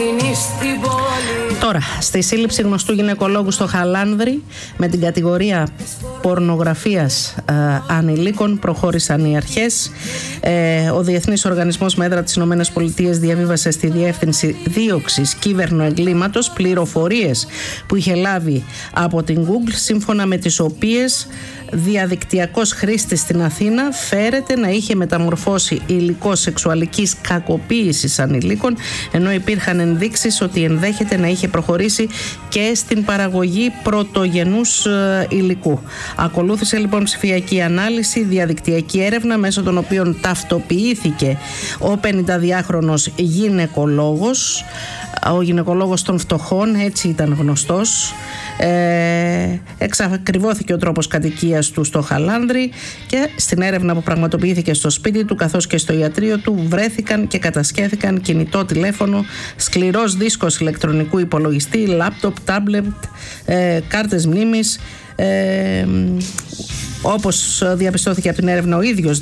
Τώρα, στη σύλληψη γνωστού γυναικολόγου στο Χαλάνδρη με την κατηγορία πορνογραφίας ανηλίκων προχώρησαν οι αρχές. Ο Διεθνής Οργανισμός με έδρα της ΗΠΑ διαβίβασε στη Διεύθυνση Δίωξης Κύβερνου-Εγκλήματος πληροφορίες που είχε λάβει από την Google, σύμφωνα με τις οποίες διαδικτυακός χρήστης στην Αθήνα φέρεται να είχε μεταμορφώσει υλικό σεξουαλικής κακοποίησης ανηλίκων, ενώ υπήρχαν ενδείξεις ότι ενδέχεται να είχε προχωρήσει και στην παραγωγή πρωτογενούς υλικού. Ακολούθησε λοιπόν ψηφιακή ανάλυση, διαδικτυακή έρευνα, μέσω των οποίων ταυτοποιήθηκε ο 52χρονος γυναικολόγος, ο γυναικολόγος των φτωχών, έτσι ήταν γνωστός. Εξακριβώθηκε ο τρόπος κατοικίας του στο Χαλάνδρη και στην έρευνα που πραγματοποιήθηκε στο σπίτι του καθώς και στο ιατρείο του βρέθηκαν και κατασχέθηκαν κινητό τηλέφωνο, σκληρός δίσκος ηλεκτρονικού υπολογιστή, λάπτοπ, τάμπλετ, κάρτες μνήμης. Όπως διαπιστώθηκε από την έρευνα, ο ίδιος